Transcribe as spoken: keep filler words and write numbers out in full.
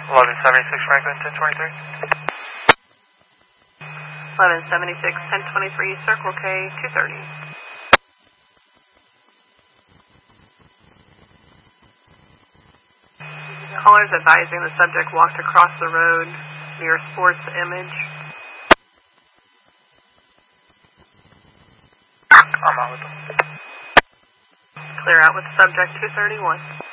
eleven seventy-six Franklin, ten twenty-three. eleven seventy-six, ten twenty-three, Circle K, two thirty. Callers advising the subject walked across the road near Sports Image. I'm out with them. Clear out with subject two thirty-one.